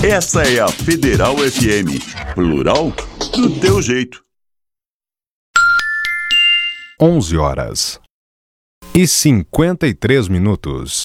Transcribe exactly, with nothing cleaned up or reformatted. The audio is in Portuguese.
Essa é a Federal F M. Plural do teu jeito. onze horas e cinquenta e três minutos.